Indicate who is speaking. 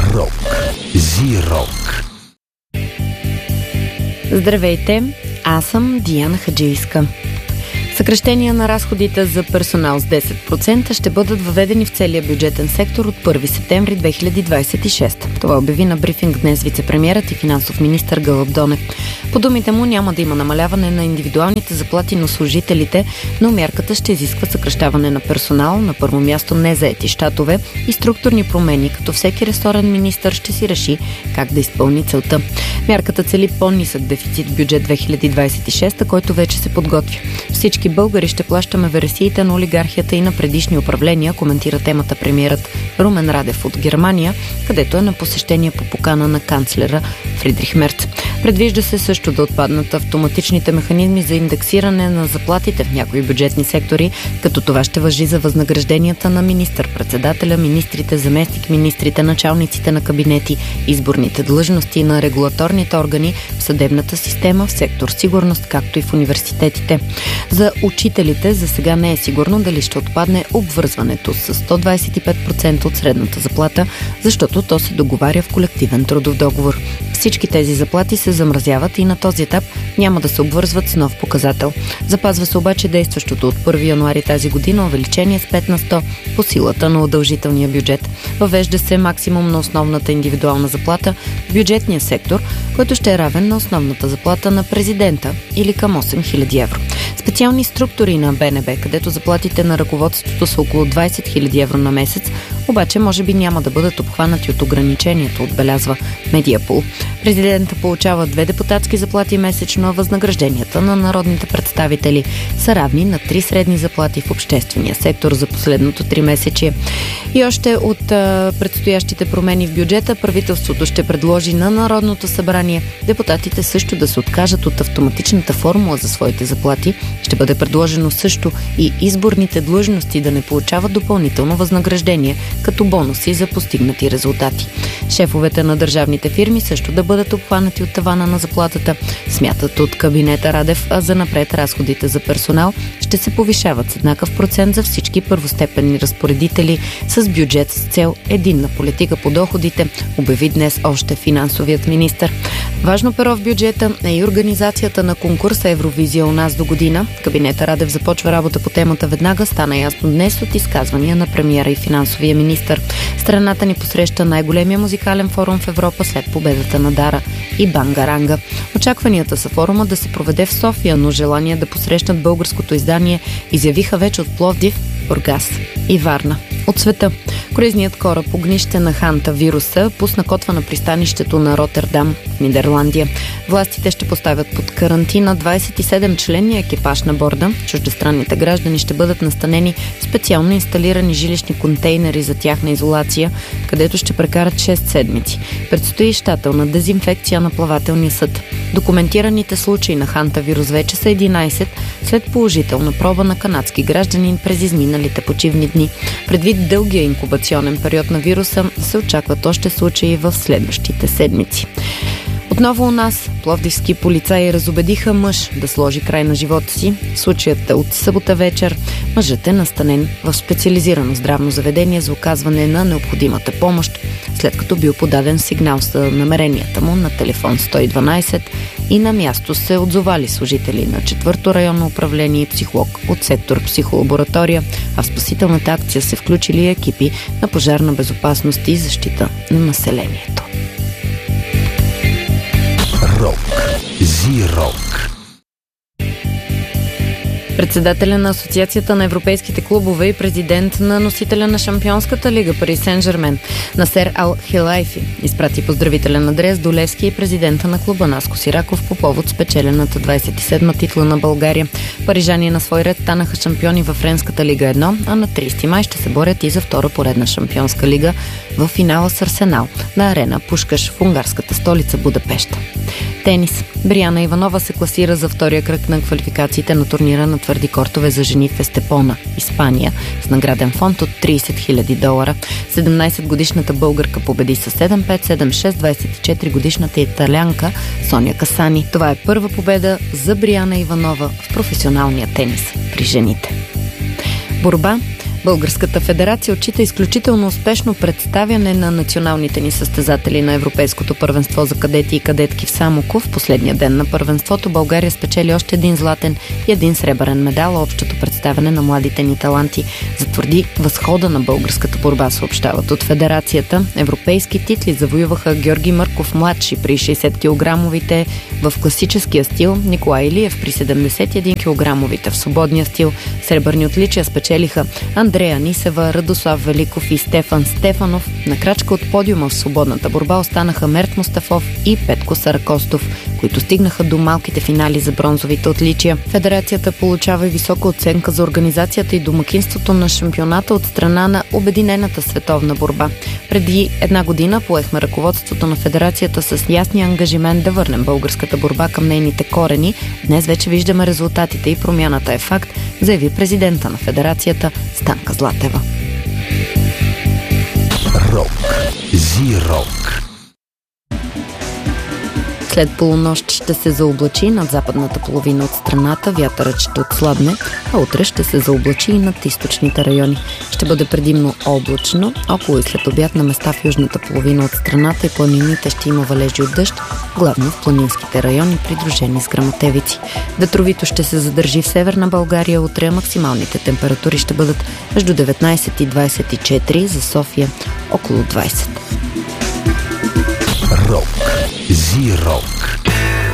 Speaker 1: Рок. Зи-рок.
Speaker 2: Здравейте, аз съм Диана Хаджийска. Съкращения на разходите за персонал с 10% ще бъдат въведени в целия бюджетен сектор от 1 септември 2026. Това обяви на брифинг днес вицепремиерът и финансов министър Гълъб Донев. По думите му няма да има намаляване на индивидуалните заплати на служителите, но мярката ще изисква съкращаване на персонал, на първо място незаети щатове и структурни промени, като всеки ресорен министър ще си реши как да изпълни целта. Мярката цели по-нисък дефицит в бюджет 2026, който вече се подготвя. Всички българи ще плащаме вересиите на олигархията и на предишни управления, коментира темата премиерът Румен Радев от Германия, където е на посещение по покана на канцлера Фридрих Мерц. Предвижда се също да отпаднат автоматичните механизми за индексиране на заплатите в някои бюджетни сектори, като това ще важи за възнагражденията на министър-председателя, министрите, заместник-министрите, началниците на кабинети, изборните длъжности на регулаторните органи в съдебната система, в сектор сигурност, както и в университетите. За учителите за сега не е сигурно дали ще отпадне обвързването с 125% от средната заплата, защото то се договаря в колективен трудов договор. Всички тези заплати се замразяват и на този етап няма да се обвързват с нов показател. Запазва се обаче действащото от 1 януари тази година увеличение с 5 на 100 по силата на удължителния бюджет. Въвежда се максимум на основната индивидуална заплата в бюджетния сектор, който ще е равен на основната заплата на президента или към 8000 евро. Специални структури на БНБ, където заплатите на ръководството са около 20 000 евро на месец, обаче може би няма да бъдат обхванати от ограничението, отбелязва Медиапул. Президента получава 2 депутатски заплати месечно, а възнагражденията на народните представители са равни на 3 средни заплати в обществения сектор за последното 3 месечие. И още от предстоящите промени в бюджета, правителството ще предложи на Народното събрание депутатите също да се откажат от автоматичната формула за своите заплати. Ще бъде предложено също и изборните длъжности да не получават допълнително възнаграждение като бонуси за постигнати резултати. Шефовете на държавните фирми също да бъдат обхванати от тавана на заплатата, смятат от кабинета Радев, а за напред разходите за персонал ще се повишават с еднакъв процент за всички първостепенни разпоредители с бюджет с цел единна политика по доходите, обяви днес още финансовият министър. Важно перо в бюджета е и организацията на конкурса Евровизия у нас до година. Кабинета Радев започва работа по темата веднага, стана ясно днес от изказвания на премиера и финансовия министър. Страната ни посреща най-големия музикален форум в Европа след победата на Дара и Бангаранга. Очакванията са форума да се проведе в София, но желание да посрещнат българското издание изявиха вече от Пловдив, Бургас и Варна. От света. Круизният кораб огнище на хантавируса пусна котва на пристанището на Ротердам в Нидерландия. Властите ще поставят под карантина 27-членния екипаж на борда. Чуждестранните граждани ще бъдат настанени в специално инсталирани жилищни контейнери за тяхна изолация, където ще прекарат 6 седмици. Предстои щателна дезинфекция на плавателния съд. Документираните случаи на хантавирус вече са 11 след положителна проба на канадски гражданин през изминалите почивни дни. Предвид дългия инкубационен период на вируса, се очакват още случаи в следващите седмици. Отново у нас пловдивски полицаи разубедиха мъж да сложи край на живота си. Случаят от събота вечер. Мъжът е настанен в специализирано здравно заведение за оказване на необходимата помощ, след като бил подаден сигнал за намеренията му на телефон 112 и на място се отзовали служители на 4-то районно управление и психолог от сектор психолаборатория, а в спасителната акция се включили екипи на пожарна безопасност и защита на населението.
Speaker 1: Рок. Зи-рок.
Speaker 2: Председателя на Асоциацията на европейските клубове и президент на носителя на Шампионската лига Пари Сен-Жермен Насер Ал-Хилайфи изпрати поздравителен адрес до Левски и президента на клуба Наско Сираков по повод спечелената 27-ма титла на България. Парижани на свой ред станаха шампиони във Френската лига 1, а на 30 май ще се борят и за втора поредна Шампионска лига в финала с Арсенал на арена Пушкаш в унгарската столица Будапеща. Тенис. Бриана Иванова се класира за втория кръг на квалификациите на турнира на твърди кортове за жени в Естепона, Испания, с награден фонд от $30 000. 17-годишната българка победи с 7-5, 7-6, 24-годишната италянка Соня Касани. Това е първа победа за Бриана Иванова в професионалния тенис при жените. Борба. Българската федерация отчита изключително успешно представяне на националните ни състезатели на Европейското първенство за кадети и кадетки в Самоков. В последния ден на първенството България спечели още един златен и един сребърен медал. Общото представяне на младите ни таланти затвърди възхода на българската борба, съобщават от федерацията. Европейски титли завоюваха Георги Мърков младши при 60-килограмовите в класическия стил, Николай Илиев при 71-килограмовите в свободния стил. Сребърни отличия спечелиха Андрея Нисева, Радослав Великов и Стефан Стефанов. На крачка от подиума в свободната борба останаха Мерт Мустафов и Петко Саракостов, които стигнаха до малките финали за бронзовите отличия. Федерацията получава и висока оценка за организацията и домакинството на шампионата от страна на Обединената световна борба. Преди една година поехме ръководството на федерацията с ясния ангажимент да върнем българската борба към нейните корени. Днес вече виждаме резултатите и промяната е факт, заяви президента на федерацията Станка Златева.
Speaker 1: Рок. Зи-рок.
Speaker 2: След полунощ ще се заоблачи над западната половина от страната, вятърът ще отслабне, а утре ще се заоблачи и над източните райони. Ще бъде предимно облачно, около и след обяд на места в южната половина от страната и планините ще има валежи от дъжд, главно в планинските райони, придружени с гръмотевици. Ветровито ще се задържи в северна България утре, максималните температури ще бъдат между 19 и 24, за София около 20.
Speaker 1: Рок. Зи-рок.